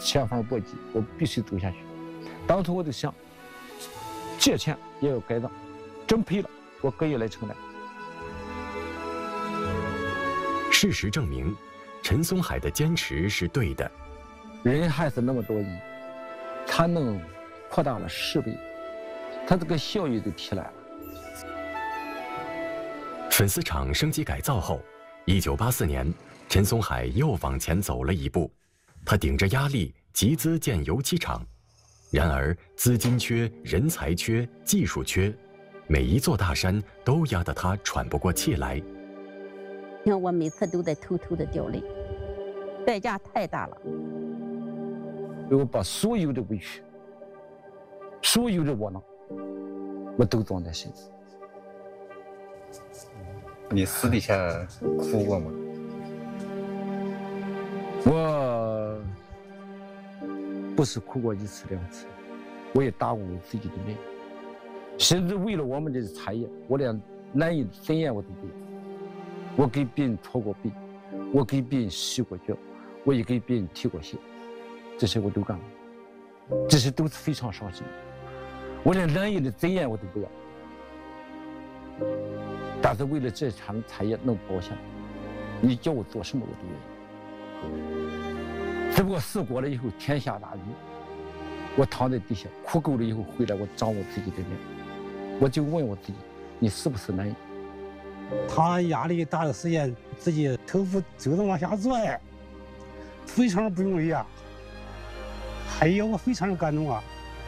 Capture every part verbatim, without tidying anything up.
千方百计，我必须走下去。当初我就想，借钱也要改造，真赔了，我可以来承担。 事实证明，陈松海的坚持是对的。 人还是那么多亿，他能扩大了十倍，他这个效益就提来了。 粉丝厂升级改造后，一九八四年，陈松海又往前走了一步，他顶着压力集资建油漆厂。然而，资金缺、人才缺、技术缺，每一座大山都压得他喘不过气来。 你看，我每次都在偷偷的掉泪，代价太大了。 我把所有的委屈、所有的窝囊，我都装在心里。 你私底下哭过吗？ 我不是哭过一次两次，我也打过我自己的命，甚至为了我们这个产业，我连难以尊严我都不要。我给别人戳过背，我给别人洗过脚，我也给别人提过鞋，这些我都干过，这些都是非常伤心的。我连难以的尊严我都不要，但是为了这场产业能保下来，你叫我做什么我都愿意。只不过事过了以后，天下大雨，我躺在地下哭够了以后回来，我长我自己的命，我就问我自己，你是不是男人？ 他压力大的时间，自己头发就能往下拽，非常不容易啊！哎呀，我非常的感动啊！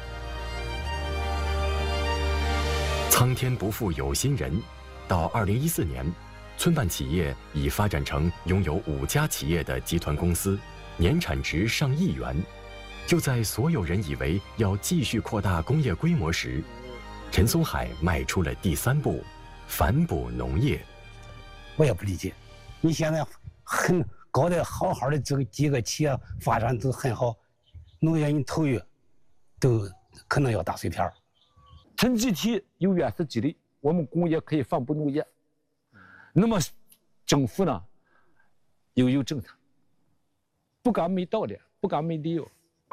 苍天不负有心人，到二零一四年，村办企业已发展成拥有五家企业的集团公司，年产值上亿元。就在所有人以为要继续扩大工业规模时，陈松海迈出了第三步。反哺农业， 我也不理解。你现在很搞得好好的，这个几个企业发展都很好，农业你投入都可能要打碎片。 趁集体有原始积累，我们工业可以反哺农业。那么政府呢，又有政策，不敢没道理，不敢没理由。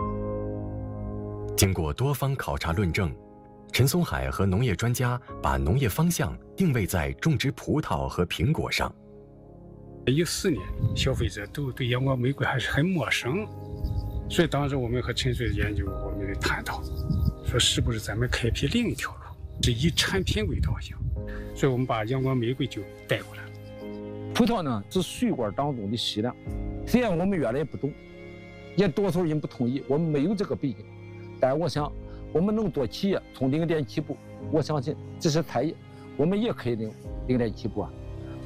经过多方考察论证，陈松海和农业专家把农业方向定位在种植葡萄和苹果上。 一四年，消费者都对阳光玫瑰还是很陌生，所以当时我们和陈水研究，我们探讨，说是不是咱们开辟另一条路，是以产品为导向，所以我们把阳光玫瑰就带过来了。 葡萄呢是水果当中的西凉，虽然我们原来不懂，也多数人不同意，我们没有这个背景，但我想。我们能做企业从零点起步，我相信这是产业，我们也可以零零点起步啊。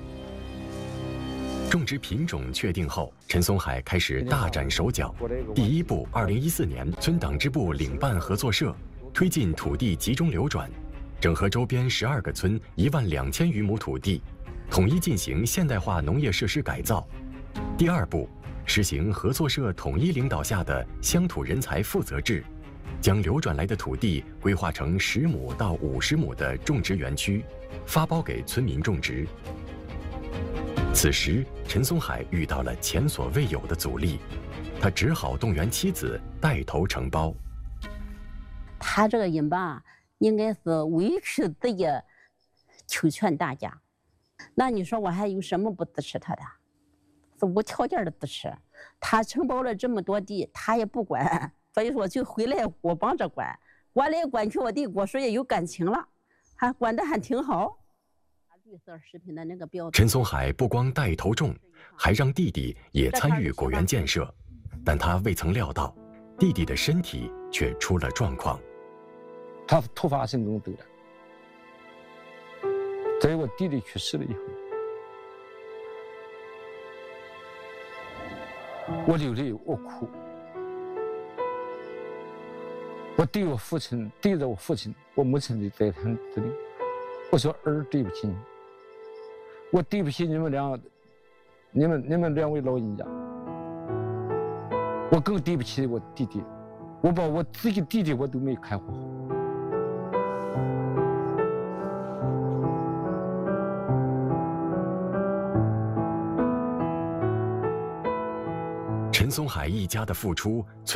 种植品种确定后，陈松海开始大展手脚。第一步，二零一四年，村党支部领办合作社，推进土地集中流转，整合周边十二个村一万两千余亩土地，统一进行现代化农业设施改造。第二步，实行合作社统一领导下的乡土人才负责制。将流转来的土地规划成十亩到五十亩的种植园区，发包给村民种植。此时，陈松海遇到了前所未有的阻力，他只好动员妻子带头承包。 他这个人吧，应该是委屈自己，求全大家。那你说我还有什么不支持他的？是无条件的支持。他承包了这么多地，他也不管。所以说，就回来我帮着管，管来管去，我对果树也有感情了，还管得还挺好。绿色食品的那个标准。 陈松海不光带头种，还让弟弟也参与果园建设，但他未曾料到，弟弟的身体却出了状况。 他突发性中得的，在我弟弟去世了以后，我流泪，我哭。我对我父亲，对着我父亲、我母亲的再三指令，我说儿对不起你，我对不起你们俩，你们你们两位老人家，我更对不起我弟弟，我把我自己弟弟我都没看护好。 陈松海一家的付出